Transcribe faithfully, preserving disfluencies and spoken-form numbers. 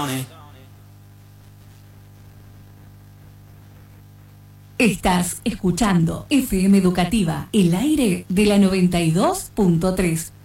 Estás escuchando F M Educativa, el aire de la noventa y dos punto tres.